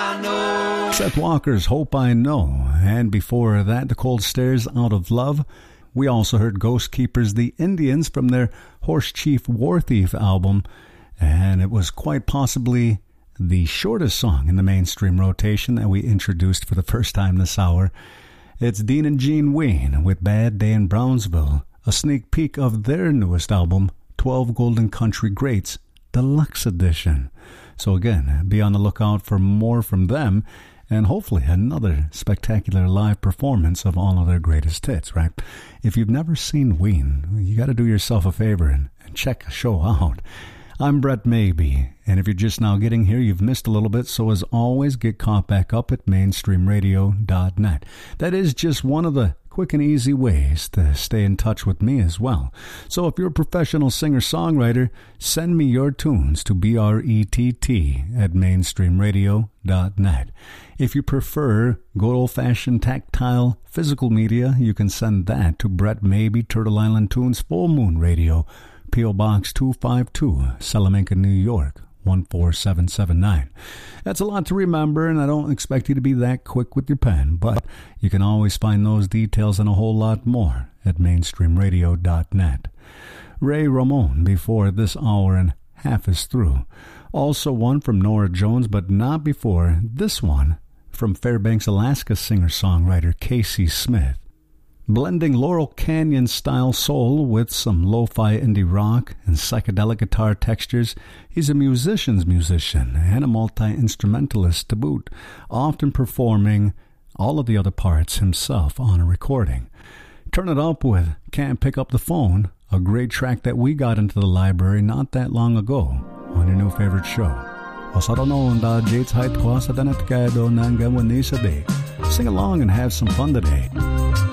I know. Seth Walker's Hope I Know. And before that, The Cold Stares, Out of Love. We also heard Ghost Keepers, The Indians, from their Horse Chief War Thief album. And it was quite possibly the shortest song in the mainstream rotation that we introduced for the first time this hour. It's Dean and Gene Wayne with Bad Day in Brownsville, a sneak peek of their newest album, 12 Golden Country Greats, Deluxe Edition. So again, be on the lookout for more from them, and hopefully another spectacular live performance of all of their greatest hits, right? If you've never seen Ween, you got to do yourself a favor and check the show out. I'm Brett Maybe, and if you're just now getting here, you've missed a little bit, so as always, get caught back up at mainstreamradio.net. That is just one of the quick and easy ways to stay in touch with me as well. So if you're a professional singer-songwriter, send me your tunes to brett@mainstreamradio.net. If you prefer good old-fashioned tactile physical media, you can send that to Brett Maybe, Turtle Island Tunes, Full Moon Radio, P.O. Box 252, Salamanca, New York, 14779. That's a lot to remember, and I don't expect you to be that quick with your pen, but you can always find those details and a whole lot more at mainstreamradio.net. Ray Ramon before this hour and half is through. Also one from Nora Jones, but not before this one from Fairbanks, Alaska singer-songwriter Casey Smith. Blending Laurel Canyon-style soul with some lo-fi indie rock and psychedelic guitar textures, he's a musician's musician and a multi-instrumentalist to boot, often performing all of the other parts himself on a recording. Turn it up with Can't Pick Up the Phone, a great track that we got into the library not that long ago on your new favorite show. Sing along and have some fun today.